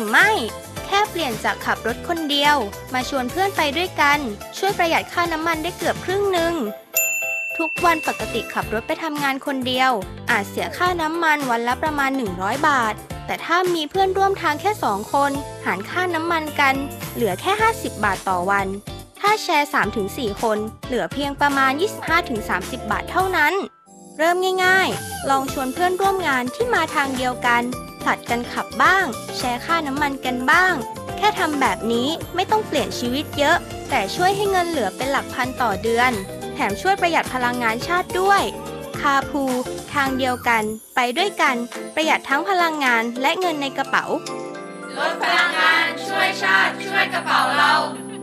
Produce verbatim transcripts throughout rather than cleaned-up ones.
รือไม่แค่เปลี่ยนจากขับรถคนเดียวมาชวนเพื่อนไปด้วยกันช่วยประหยัดค่าน้ำมันได้เกือบครึ่งหนึ่งทุกวันปกติขับรถไปทำงานคนเดียวอาจเสียค่าน้ำมันวันละประมาณหนึ่งร้อยบาทแต่ถ้ามีเพื่อนร่วมทางแค่สองคนหารค่าน้ำมันกันเหลือแค่ห้าสิบบาทต่อวันถ้าแชร์ สามถึงสี่ คนเหลือเพียงประมาณ ยี่สิบห้าถึงสามสิบ บาทเท่านั้นเริ่มง่ายๆลองชวนเพื่อนร่วมงานที่มาทางเดียวกันผลัดกันขับบ้างแชร์ค่าน้ำมันกันบ้างแค่ทำแบบนี้ไม่ต้องเปลี่ยนชีวิตเยอะแต่ช่วยให้เงินเหลือเป็นหลักพันต่อเดือนแถมช่วยประหยัดพลังงานชาติด้วยคาพูทางเดียวกันไปด้วยกันประหยัดทั้งพลังงานและเงินในกระเป๋าลดพลังงานช่วยชาติช่วยกระเป๋าเรา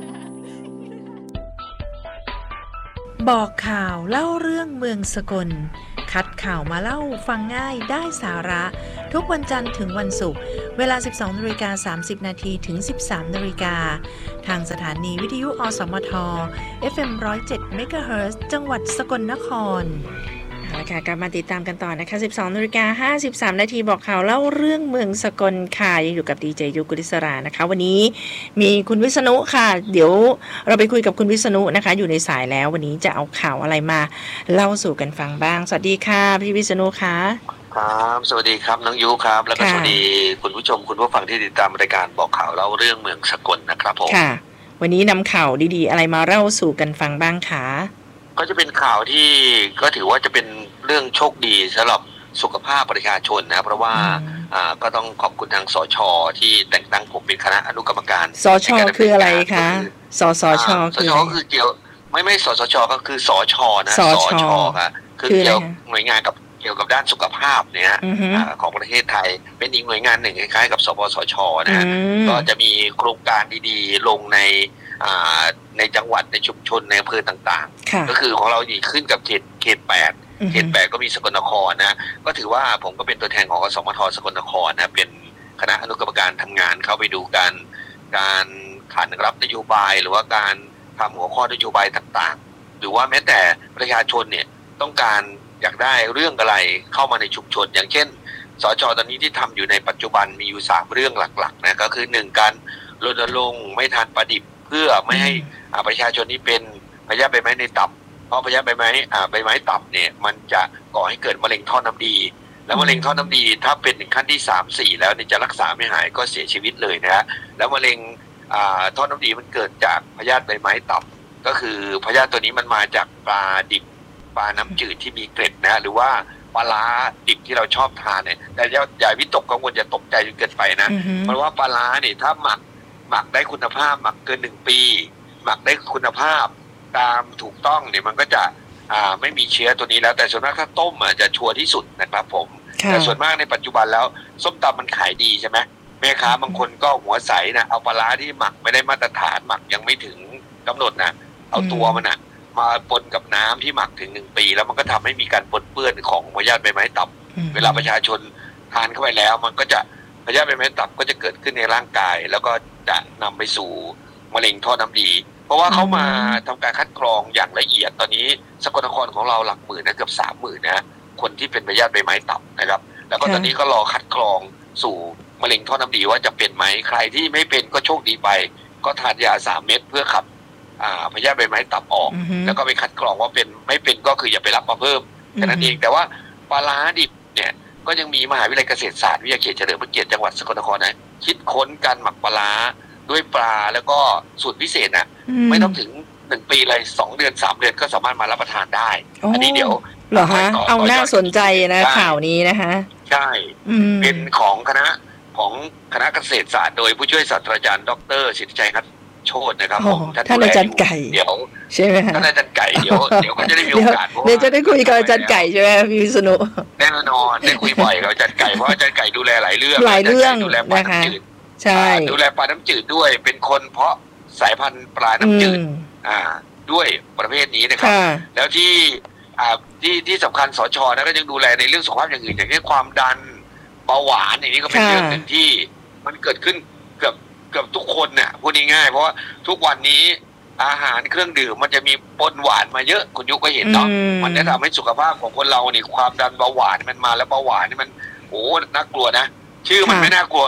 บอกข่าวเล่าเรื่องเมืองสกลคัดข่าวมาเล่าฟังง่ายได้สาระทุกวันจันทร์ถึงวันศุกร์เวลา สิบสองนาฬิกาสามสิบ นาทีถึง สิบสามนาฬิกาทางสถานีวิทยุอสมท เอฟ เอ็ม หนึ่งร้อยเจ็ด เมกะเฮิรตซ์จังหวัดสกลนครเอาละค่ะกลับมาติดตามกันต่อนะคะ สิบสองนาฬิกาห้าสิบสาม นาทีบอกข่าวเล่าเรื่องเมืองสกลค่ะยังอยู่กับดีเจยุกุลิศรานะคะวันนี้มีคุณวิษณุค่ะเดี๋ยวเราไปคุยกับคุณวิษณุนะคะอยู่ในสายแล้ววันนี้จะเอาข่าวอะไรมาเล่าสู่กันฟังบ้างสวัสดีค่ะพี่วิษณุค่ะครับสวัสดีครับน้องยุครับแล้วก็สวัสดีคุณผู้ชมคุณผู้ฟังที่ติดตามรายการบอกข่าวเล่าเรื่องเมืองสกลนะครับผมค่ะวันนี้นำข่าวดีๆอะไรมาเล่าสู่กันฟังบ้างคะก็จะเป็นข่าวที่ก็ถือว่าจะเป็นเรื่องโชคดีสำหรับสุขภาพประชาชนนะเพราะว่าอ่าก็ต้องขอบคุณทางสช.ที่แต่งตั้งผมเป็นคณะอนุกรรมการสช.คืออะไรคะสสช. คือสช.คือเกี่ยวไม่ไม่สสช.ก็คือสช.นะสช. ค่ะคือเกี่ยวหน่วยงานกับเกี่ยวกับด้านสุขภาพเนี่ยของประเทศไทยเป็นอีกหน่วยงานหนึ่งคล้ายๆกับสปสช.นะก็จะมีโครงการดีๆลงในในจังหวัดในชุมชนในอำเภอต่างๆก็คือของเราดีขึ้นกับเขตเขตแปดเขตแปดก็มีสกลนครนะก็ถือว่าผมก็เป็นตัวแทนของอสมทสกลนครนะเป็นคณะอนุกรรมการทำงานเข้าไปดูการการขานรับนโยบายหรือว่าการทำหัวข้อนโยบายต่างๆหรือว่าแม้แต่ประชาชนเนี่ยต้องการอยากได้เรื่องอะไรเข้ามาในชุมชนอย่างเช่นสช.ตอนนี้ที่ทำอยู่ในปัจจุบันมีอยู่สามเรื่องหลักๆนะก็คือหนึ่งการรณรงค์ไม่ทานปลาดิบเพื่อไม่ให้ประชาชนนี้เป็นพยาธิใบไม้ในตับเพราะพยาธิใบไม้ใบไม้ตับเนี่ยมันจะก่อให้เกิดมะเร็งท่อน้ำดีแล้วมะเร็งท่อน้ำดีถ้าเป็นถึงขั้นที่สาม สี่แล้วเนี่ยจะรักษาไม่หายก็เสียชีวิตเลยนะฮะแล้วมะเร็งท่อน้ำดีมันเกิดจากพยาธิใบไม้ตับก็คือพยาธิตัวนี้มันมาจากปลาดิบปลาน้ำจืดที่มีเกล็ดนะหรือว่าปลาร้าดิบที่เราชอบทานเนี่ยแต่อย่าวิตกกังวลอย่าตกใจจนเกินไปนะเพราะว่าปลาร้าเนี่ยถ้าหมักหมักได้คุณภาพหมักเกินหนึ่งปีหมักได้คุณภาพตามถูกต้องเนี่ยมันก็จะอ่าไม่มีเชื้อตัวนี้แล้วแต่ส่วนมากถ้าต้มอ่ะจะชัวร์ที่สุดนะครับผมแต่ส่วนมากในปัจจุบันแล้วส้มตำมันขายดีใช่ไหมแม่ค้าบางคนก็หัวใสนะเอาปลาร้าที่หมักไม่ได้มาตรฐานหมักยังไม่ถึงกำหนดนะเอาตัวมันอ่ะมาปนกับน้ำที่หมักถึงหนึ่งปีแล้วมันก็ทำให้มีการปนเปื้อนของพยาธิใบไม้ตับเวลาประชาชนทานเข้าไปแล้วมันก็จะพยาธิใบไม้ตับก็จะเกิดขึ้นในร่างกายแล้วก็จะนำไปสู่มะเร็งท่อน้ำดีเพราะว่าเขามาทำการคัดกรองอย่างละเอียดตอนนี้สกลนครของเราหลักหมื่นนะเกือบสามหมื่นนะคนที่เป็นพยาธิใบไม้ตับนะครับแล้วก็ตอนนี้ก็รอคัดกรองสู่มะเร็งท่อน้ำดีว่าจะเป็นไหมใครที่ไม่เป็นก็โชคดีไปก็ทานยาสามเม็ดเพื่อขับพยาธิใบไม้ตับออกแล้วก็ไปคัดกรองว่าเป็นไม่เป็นก็คืออย่าไปรับมาเพิ่มแค่นั้นเองแต่ว่าปลาร้าดิบเนี่ยก็ยังมีมหาวิทยาลัยเกษตรศาสตร์วิทยาเขตเฉลิมพระเกียรติจังหวัดสกลนครนะคิดค้นการหมักปลาร้าด้วยปลาแล้วก็สูตรพิเศษนะไม่ต้องถึงหนึ่งปีเลยสองเดือนสามเดือนก็สามารถมารับประทานได้อันนี้เดี๋ยวเหรอฮะเอาน่าสนใจนะข่าวนี้นะคะใช่เป็นของคณะของคณะเกษตรศาสตร์โดยผู้ช่วยศาสตราจารย์ดร.สิทธิชัยโชตินะครับผมท่านอาจารย์ไก่เดี๋ยวใช่ไหมคะท่านอาจารย์ไก่เดี๋ยวเดี๋ยวก็จะได้มีโอกาสเดี๋ยวจะได้คุยกับอาจารย์ไก่ใช่ไหมพี่วิษณุแน่นอนได้คุยบ่อยกับอาจารย์ไก่เพราะอาจารย์ไก่ดูแลหลายเรื่องหลายเรื่องดูแลปลาน้ำจืดใช่ดูแลปลาน้ำจืดด้วยเป็นคนเพาะสายพันธุ์ปลาน้ำจืดอ่าด้วยประเภทนี้นะครับแล้วที่อ่าที่ที่สำคัญสช.นะก็ยังดูแลในเรื่องสุขภาพอย่างอื่นอย่างเช่นความดันเบาหวานอย่างนี้ก็เป็นเรื่องหนึ่งที่มันเกิดขึ้นเกือบเกือบทุกคนเนี่ยพูดง่ายๆเพราะว่าทุกวันนี้อาหารเครื่องดื่มมันจะมีปนหวานมาเยอะคุณยุก็เห็นเนาะมันจะทำให้สุขภาพของคนเราเนี่ยความดันเบาหวานมันมาแล้วเบาหวานนี่มันโอ้น่ากลัวนะชื่อมันไม่น่ากลัวหรอก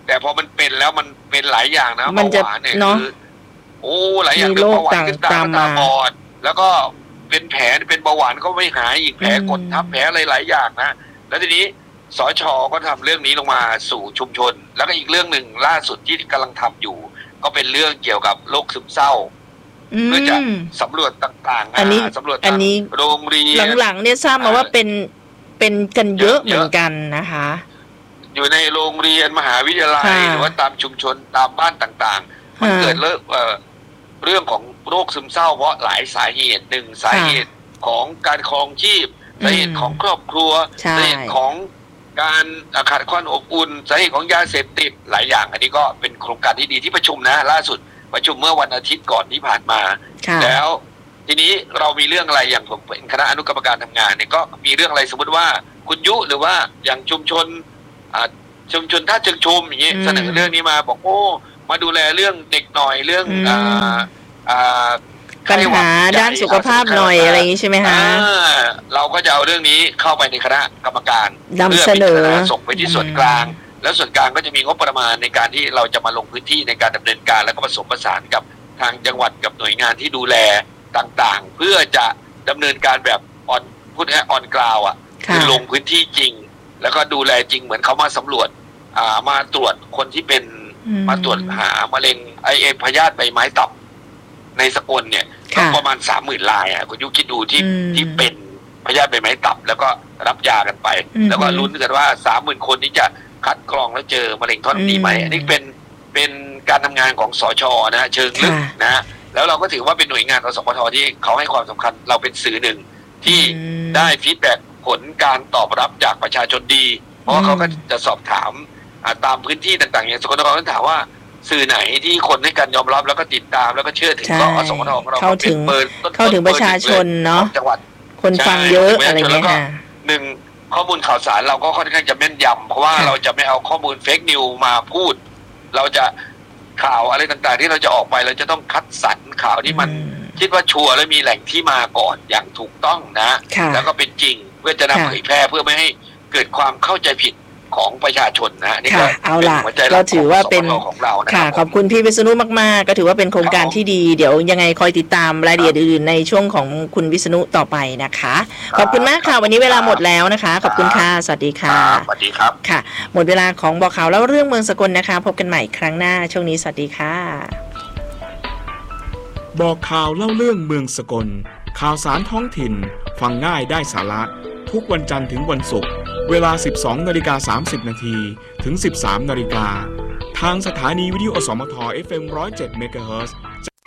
แต่พอมันเป็นแล้วมันเป็นหลายอย่างนะเบาหวานเนี่ยคือโอ้หลายอย่างเป็นเบาหวานขึ้นตาตาบอดแล้วก็เป็นแผลเป็นเบาหวานก็ไม่หายอีกแผลกดทับแผลอะไรหลายอย่างนะแล้วทีนี้สช.ก็ทำเรื่องนี้ลงมาสู่ชุมชนแล้วก็อีกเรื่องหนึ่งล่าสุดที่กำลังทำอยู่ก็เป็นเรื่องเกี่ยวกับโรคซึมเศร้าเพื่อจะสำรวจต่างๆอันนี้สำรวจอันนี้โรงเรียนหลังๆเนี่ยทราบมาว่าเป็นเป็นกันเยอะเหมือนกันนะคะอยู่ในโรงเรียนมหาวิทยาลัยหรือว่าตามชุมชนตามบ้านต่างๆมันเกิดเรื่องเอ่อเรื่องของโรคซึมเศร้าเพราะหลายสาเหตุหนึ่งสาเหตุของการครองชีพสาเหตุของครอบครัวสาเหตุของการขาดความอบอุ่นสาเหตุของยาเสพติดหลายอย่างอันนี้ก็เป็นโครงการที่ดีที่ประชุมนะล่าสุดประชุมเมื่อวันอาทิตย์ก่อนที่ผ่านมาแล้วทีนี้เรามีเรื่องอะไรอย่างผมเป็นคณะอนุกรรมการทำงานเนี่ยก็มีเรื่องอะไรสมมติว่าคุณยุหรือว่าอย่างชุมชนชุมชนท่าเชิงชุมอย่างนี้เสนอเรื่องนี้มาบอกโอ้มาดูแลเรื่องเด็กหน่อยเรื่องอ่าอ่าปัญหาด้านสุขภาพหน่อยอะไรอย่างนี้ใช่ไหมคะเราก็จะเอาเรื่องนี้เข้าไปในคณะกรรมการเพื่อพิจารณาส่งไปที่ส่วนกลางแล้วส่วนกลางก็จะมีงบประมาณในการที่เราจะมาลงพื้นที่ในการดำเนินการแล้วก็ผสมผสานกับทางจังหวัดกับหน่วยงานที่ดูแลต่างๆเพื่อจะดำเนินการแบบออนพูดง่ายออนกราวอ่ะคือลงพื้นที่จริงแล้วก็ดูแลจริงเหมือนเขามาสำรวจอ่ามาตรวจคนที่เป็นมาตรวจหามะเร็งไอเอพยาธิใบไม้ตับในสกลเนี่ยก็ประมาณสามหมื่นรายอ่ะคุณยุคิดดูที่ที่เป็นพยาธิใบไม้ตับแล้วก็รับยากันไปแล้วก็ลุ้นกันว่าสามหมื่นคนนี้จะคัดกรองแล้วเจอมะเร็งท่อน้ำดีไหมอันนี้เป็นเป็นการทำงานของสช.นะเชิงลึกนะแล้วเราก็ถือว่าเป็นหน่วยงานของสปท.ที่เขาให้ความสำคัญเราเป็นสื่อหนึ่งที่ได้ฟีดแบ็กผลการตอบรับจากประชาชนดีเพราะเขาก็จะสอบถามตามพื้นที่ต่างๆอย่างสกลนครก็ถามว่าสื่อไหนที่คนให้การยอมรับแล้วก็ติดตามแล้วก็เชื่อถือก็อสมทของเราเข้าถึงเข้าถึงประชาชนเนาะจังหวัดคนฟังเยอะอะไรเงี้ยค่ะหนึ่งข้อมูลข่าวสารเราก็ค่อนข้างจะแม่นยำเพราะว่าเราจะไม่เอาข้อมูลเฟกนิวมาพูดเราจะข่าวอะไรต่างๆที่เราจะออกไปเราจะต้องคัดสรรข่าวที่มันคิดว่าชัวร์และมีแหล่งที่มาก่อนอย่างถูกต้องนะแล้วก็เป็นจริงเพื่อจะนำเผยแพร่เพื่อไม่ให้เกิดความเข้าใจผิดของประชาชนนะนี่ก็เอาล่ะเราถือว่าเป็นของเราค่ะขอบคุณพี่วิษณุมากๆก็ถือว่าเป็นโครงการที่ดีเดี๋ยวยังไงคอยติดตามรายละเอียดอื่นในช่วงของคุณวิษณุต่อไปนะคะขอบคุณมากค่ะวันนี้เวลาหมดแล้วนะคะขอบคุณค่ะสวัสดีค่ะสวัสดีครับค่ะหมดเวลาของบอกข่าวแล้วเรื่องเมืองสกลนะคะพบกันใหม่ครั้งหน้าช่วงนี้สวัสดีค่ะบอกข่าวเล่าเรื่องเมืองสกลข่าวสารท้องถิ่นฟังง่ายได้สาระทุกวันจันทร์ถึงวันศุกร์เวลา สิบสองนาฬิกาสามสิบนาที ถึง สิบสามนาฬิกาทางสถานีวิทยุอสมท เอฟ เอ็ม หนึ่งร้อยเจ็ด เมกะเฮิรตซ์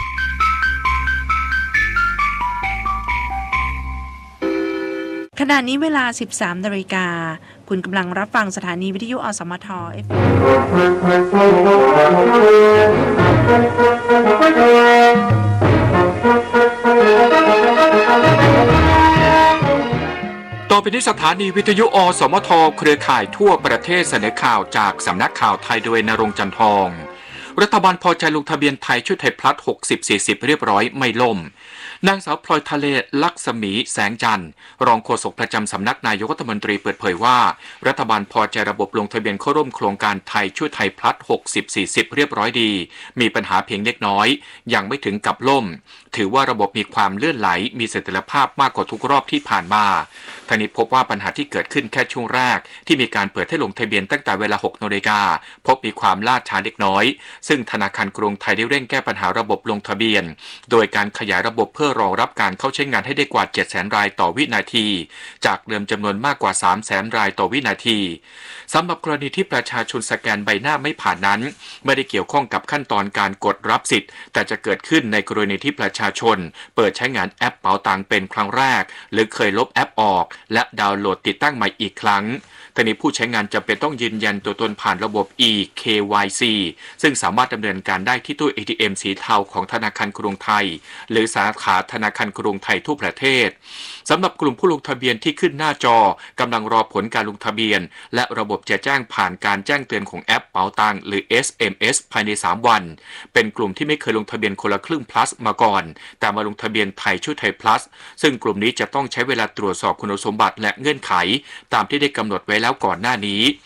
ขณะนี้เวลา สิบสามนาฬิกาคุณกำลังรับฟังสถานีวิทยุอสมท เอฟ เอ็มต่อไปนี้สถานีวิทยุอสมทเครือข่ายทั่วประเทศเสนอข่าวจากสำนักข่าวไทยโดยณรงค์จันทองรัฐบาลพอใจลงทะเบียนไทยชุดไทยพลัส หกสิบ สี่สิบ เรียบร้อยไม่ล่มนางสาวพลอยทะเลลักษมีแสงจันทร์รองโฆษกประจำสำนักนายกรัฐมนตรีเปิดเผยว่ารัฐบาลพอใจระบบลงทะเบียนเข้าร่วมโครงการไทยช่วยไทยพลัส หกสิบ สี่สิบ เรียบร้อยดีมีปัญหาเพียงเล็กน้อยยังไม่ถึงกับล่มถือว่าระบบมีความเลื่อนไหลมีเสถียรภาพมากกว่าทุกรอบที่ผ่านมาทางนี้พบว่าปัญหาที่เกิดขึ้นแค่ช่วงแรกที่มีการเปิดให้ลงทะเบียนตั้งแต่เวลา หกนาฬิกาพบมีความล่าช้าเล็กน้อยซึ่งธนาคารกรุงไทยได้เร่งแก้ปัญหาระบบลงทะเบียนโดยการขยายระบบเพื่อรองรับการเข้าใช้งานให้ได้กว่า เจ็ดแสน รายต่อวินาทีจากเดิมจำนวนมากกว่า สามแสน รายต่อวินาทีสำหรับกรณีที่ประชาชนสแกนใบหน้าไม่ผ่านนั้นไม่ได้เกี่ยวข้องกับขั้นตอนการกดรับสิทธิ์แต่จะเกิดขึ้นในกรณีที่ประชาชนเปิดใช้งานแอปเป๋าตังเป็นครั้งแรกหรือเคยลบแอปออกและดาวน์โหลดติดตั้งใหม่อีกครั้งแต่นี้ผู้ใช้งานจำเป็นต้องยืนยันตัวตนผ่านระบบ อี เค วาย ซี ซึ่งสามารถดำเนินการได้ที่ตู้ เอ ที เอ็ม สีเทาของธนาคารกรุงไทยหรือสาขาธนาคารกรุงไทยทั่วประเทศสำหรับกลุ่มผู้ลงทะเบียนที่ขึ้นหน้าจอกำลังรอผลการลงทะเบียนและระบบจะแจ้งผ่านการแจ้งเตือนของแอปเป๋าตังหรือ เอส เอ็ม เอส ภายในสามวันเป็นกลุ่มที่ไม่เคยลงทะเบียนคนละครึ่ง plus มาก่อนแต่มาลงทะเบียนไทยช่วยไทย plus ซึ่งกลุ่มนี้จะต้องใช้เวลาตรวจสอบคุณสมบัติและเงื่อนไขตามที่ได้กำหนดไว้แล้วก่อนหน้านี้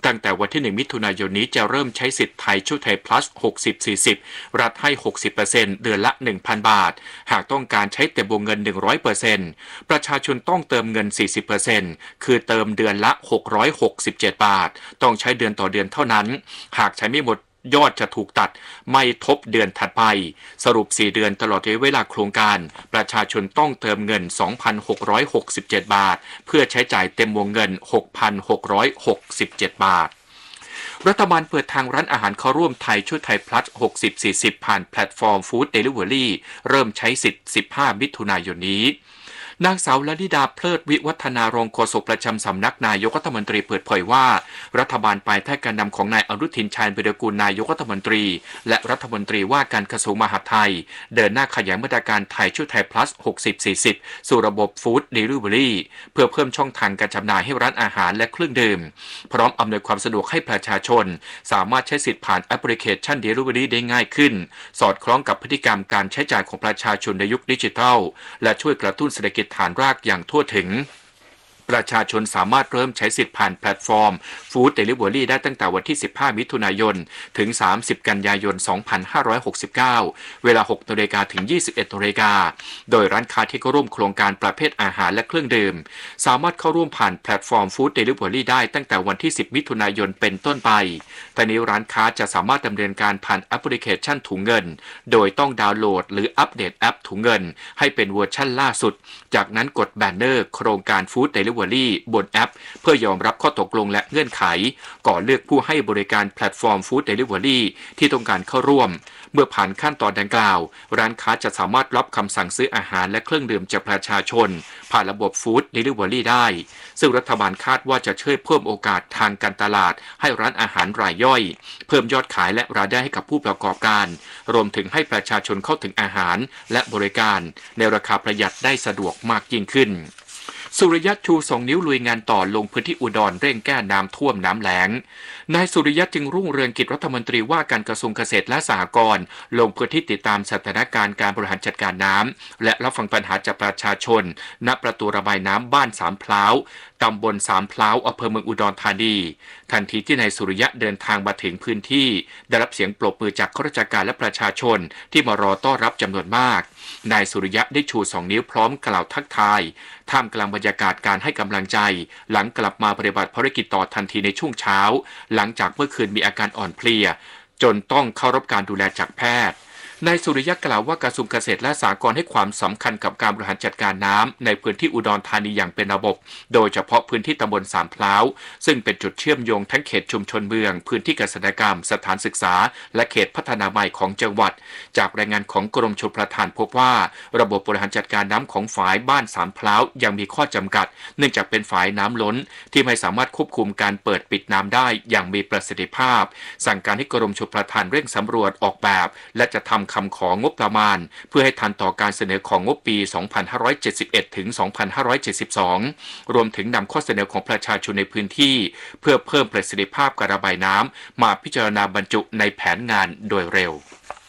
ตั้งแต่วันที่หนึ่งมิถุนายนนี้จะเริ่มใช้สิทธิ์ไทยช่วยไทย plus หกสิบ สี่สิบ รัฐให้ หกสิบเปอร์เซ็นต์ เดือนละ หนึ่งพัน บาทหากต้องการใช้เต็มวงเงิน หนึ่งร้อยเปอร์เซ็นต์ ประชาชนต้องเติมเงิน สี่สิบเปอร์เซ็นต์ คือเติมเดือนละ หกร้อยหกสิบเจ็ด บาทต้องใช้เดือนต่อเดือนเท่านั้นหากใช้ไม่หมดยอดจะถูกตัดไม่ทบเดือนถัดไปสรุปสี่เดือนตลอดระยะเวลาโครงการประชาชนต้องเติมเงิน สองพันหกร้อยหกสิบเจ็ด บาทเพื่อใช้จ่ายเต็มวงเงิน หกพันหกร้อยหกสิบเจ็ด บาทรัฐบาลเปิดทางร้านอาหารเข้าร่วมไทยช่วยไทย plus หกสิบ สี่สิบ ผ่านแพลตฟอร์มฟู้ดเดลิเวอรี่เริ่มใช้สิทธิ์สิบห้ามิถุนายนนี้นางสาวลลิดาเพลิดวิวัฒนารองโฆษกประจำสำนักนายกรัฐมนตรีเปิดเผยว่ารัฐบาลภายใต้การนำของนายอนุทินชาญวิรากูลนายกรัฐมนตรีและรัฐมนตรีว่าการกระทรวงมหาดไทยเดินหน้าขยายมาตรการไทยช่วยไทย plus หกสิบ สี่สิบ สู่ระบบฟู้ดเดลิเวอรี่เพื่อเพิ่มช่องทางการจำหน่ายให้ร้านอาหารและเครื่องดื่มพร้อมอำนวยความสะดวกให้ประชาชนสามารถใช้สิทธิ์ผ่านแอปพลิเคชันเดลิเวอรี่ได้ง่ายขึ้นสอดคล้องกับพฤติกรรมการใช้จ่ายของประชาชนในยุคดิจิทัลและช่วยกระตุ้นเศรษฐกิจฐานรากอย่างทั่วถึงประชาชนสามารถเริ่มใช้สิทธิ์ผ่านแพลตฟอร์มฟู้ดเดลิเวอรี่ได้ตั้งแต่วันที่สิบห้ามิถุนายนถึงสามสิบกันยายนสองพันห้าร้อยหกสิบเก้าเวลา หกนาฬิกา ถึง ยี่สิบเอ็ดนาฬิกาโดยร้านค้าที่เข้าร่วมโครงการประเภทอาหารและเครื่องดื่มสามารถเข้าร่วมผ่านแพลตฟอร์มฟู้ดเดลิเวอรี่ได้ตั้งแต่วันที่สิบมิถุนายนเป็นต้นไปแต่นี้ร้านค้าจะสามารถดำเนินการผ่านแอปพลิเคชันถุงเงินโดยต้องดาวน์โหลดหรืออัปเดตแอปถุงเงินให้เป็นเวอร์ชั่นล่าสุดจากนั้นกดแบนเนอร์โครงการฟู้ดเดลิเวอรี่บนแอปเพื่อยอมรับข้อตกลงและเงื่อนไขก่อนเลือกผู้ให้บริการแพลตฟอร์มฟู้ดเดลิเวอรี่ที่ต้องการเข้าร่วมเมื่อผ่านขั้นตอนดังกล่าวร้านค้าจะสามารถรับคำสั่งซื้ออาหารและเครื่องดื่มจากประชาชนผ่านระบบฟู้ดเดลิเวอรี่ได้ซึ่งรัฐบาลคาดว่าจะช่วยเพิ่มโอกาสทางการตลาดให้ร้านอาหารรายย่อยเพิ่มยอดขายและรายได้ให้กับผู้ประกอบการรวมถึงให้ประชาชนเข้าถึงอาหารและบริการในราคาประหยัดได้สะดวกมากยิ่งขึ้นสุริยะชูสองนิ้วลุยงานต่อลงพื้นที่อุดรเร่งแก้น้ำท่วมน้ำแล้งนายสุริยะจึงรุ่งเรืองกิจรัฐมนตรีว่าการกระทรวงเกษตรและสหกรณ์ลงพื้นที่ติดตามสถานการณ์การบริหารจัดการน้ำและรับฟังปัญหาจากประชาชนณประตูระบายน้ำบ้านสามพร้าวตำบลสามพร้าวอำเภอเมืองอุดรธานีทันทีที่นายสุริยะเดินทางมาถึงพื้นที่ได้รับเสียงปรบมือจากข้าราชการและประชาชนที่มารอต้อนรับจำนวนมากนายสุริยะได้ชูสองนิ้วพร้อมกล่าวทักทายท่ามกลางบรรยากาศการให้กำลังใจหลังกลับมาปฏิบัติภารกิจต่อทันทีในช่วงเช้าหลังจากเมื่อคืนมีอาการอ่อนเพลียจนต้องเข้ารับการดูแลจากแพทย์นายสุริยะกล่าวว่ากระทรวงเกษตรและสหกรณ์ให้ความสำคัญกับการบริหารจัดการน้ำในพื้นที่อุดรธานีอย่างเป็นระบบโดยเฉพาะพื้นที่ตำบลสามพร้าวซึ่งเป็นจุดเชื่อมโยงทั้งเขตชุมชนเมืองพื้นที่เกษตรกรรมสถานศึกษาและเขตพัฒนาใหม่ของจังหวัดจากรายงานของกรมชลประทานพบว่าระบบบริหารจัดการน้ำของฝายบ้านสามพร้าวยังมีข้อจำกัดเนื่องจากเป็นฝายน้ำล้นที่ไม่สามารถควบคุมการเปิดปิดน้ำได้อย่างมีประสิทธิภาพสั่งการให้กรมชลประทานเร่งสำรวจออกแบบและจะทำคำของงบประมาณเพื่อให้ทันต่อการเสนอของงบปี สองพันห้าร้อยเจ็ดสิบเอ็ด ถึง สองพันห้าร้อยเจ็ดสิบสอง รวมถึงนำข้อเสนอของประชาชนในพื้นที่เพื่อเพิ่มประสิทธิภาพการระบายน้ำมาพิจารณาบรรจุในแผนงานโดยเร็ว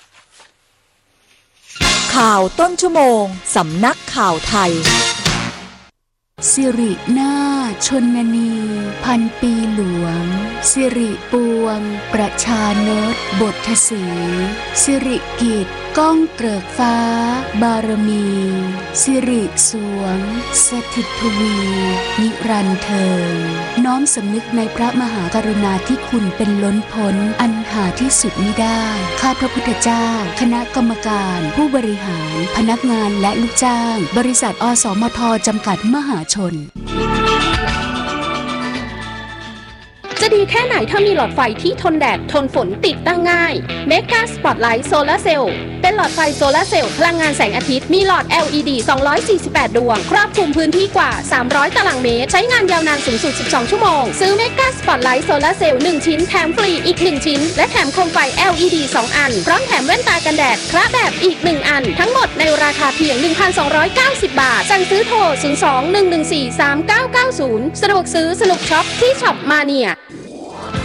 ข่าวต้นชั่วโมงสำนักข่าวไทยสิรินาชนนีพันปีหลวงสิริปวงประชานตบทสีสิริกิจก้องเกริกฟ้าบารมีสิริสวงสถิตทวีนิรันดร์เทิงน้อมสำนึกในพระมหากรุณาธิคุณเป็นล้นพ้นอันหาที่สุดมิได้ข้าพระพุทธเจ้าคณะกรรมการผู้บริหารพนักงานและลูกจ้างบริษัทอสมทจำกัดมหาชนจะดีแค่ไหนถ้ามีหลอดไฟที่ทนแดดทนฝนติดตั้งง่าย Mega Spotlight Solar Cell เป็นหลอดไฟโซลาร์เซลล์พลังงานแสงอาทิตย์มีหลอด แอล อี ดี สองร้อยสี่สิบแปด ดวงครอบคลุมพื้นที่กว่าสามร้อยตารางเมตรใช้งานยาวนานสูงสุดสิบสองชั่วโมงซื้อ Mega Spotlight Solar Cell หนึ่งชิ้นแถมฟรีอีกหนึ่งชิ้นและแถมโคมไฟ แอล อี ดี สองอันพร้อมแถมแว่นตากันแดดคละแบบอีกหนึ่งอันทั้งหมดในราคาเพียง หนึ่งพันสองร้อยเก้าสิบ บาทสั่งซื้อโทรศูนย์ สอง หนึ่ง หนึ่ง สี่ สาม เก้า เก้า ศูนย์สะดวกซื้อสนุกช็อปที่ช็อปมาเนีย